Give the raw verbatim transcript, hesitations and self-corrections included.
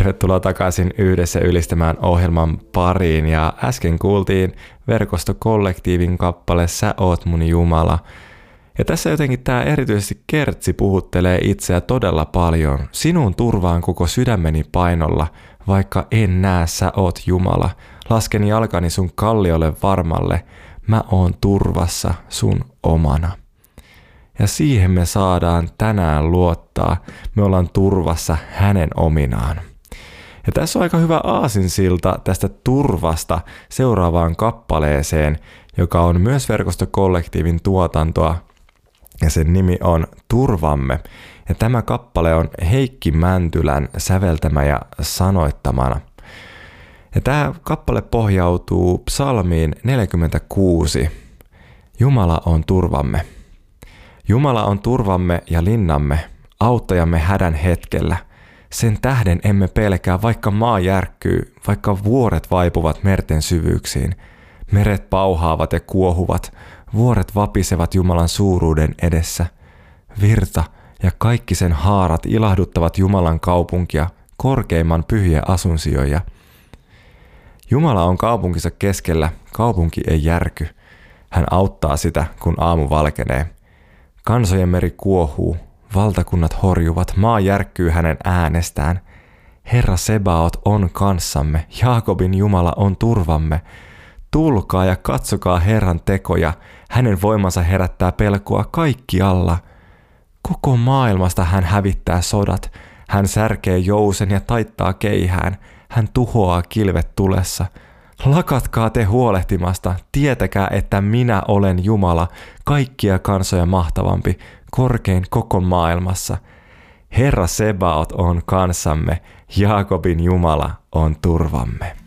Tervetuloa takaisin Yhdessä ylistämään ohjelman pariin ja äsken kuultiin Verkostokollektiivin kappale Sä oot mun Jumala. Ja tässä jotenkin tää erityisesti Kertsi puhuttelee itseä todella paljon. Sinun turvaan koko sydämeni painolla, vaikka en näe sä oot Jumala. Lasken jalkani sun kalliolle varmalle, mä oon turvassa sun omana. Ja siihen me saadaan tänään luottaa, me ollaan turvassa hänen ominaan. Ja tässä on aika hyvä aasinsilta tästä turvasta seuraavaan kappaleeseen, joka on myös Verkostokollektiivin tuotantoa, ja sen nimi on Turvamme. Ja tämä kappale on Heikki Mäntylän säveltämä ja sanoittamana. Ja tämä kappale pohjautuu psalmiin neljäkymmentäkuusi. Jumala on turvamme. Jumala on turvamme ja linnamme, auttajamme hädän hetkellä. Sen tähden emme pelkää, vaikka maa järkkyy, vaikka vuoret vaipuvat merten syvyyksiin. Meret pauhaavat ja kuohuvat, vuoret vapisevat Jumalan suuruuden edessä. Virta ja kaikki sen haarat ilahduttavat Jumalan kaupunkia, korkeimman pyhiä asunsijoja. Jumala on kaupunkinsa keskellä, kaupunki ei järky. Hän auttaa sitä, kun aamu valkenee. Kansojen meri kuohuu, valtakunnat horjuvat, maa järkkyy hänen äänestään. Herra Sebaot on kanssamme, Jaakobin Jumala on turvamme. Tulkaa ja katsokaa Herran tekoja, hänen voimansa herättää pelkoa kaikkialla. Koko maailmasta hän hävittää sodat, hän särkee jousen ja taittaa keihään, hän tuhoaa kilvet tulessa. Lakatkaa te huolehtimasta, tietäkää, että minä olen Jumala, kaikkia kansoja mahtavampi, korkein koko maailmassa. Herra Sebaot on kanssamme, Jaakobin Jumala on turvamme.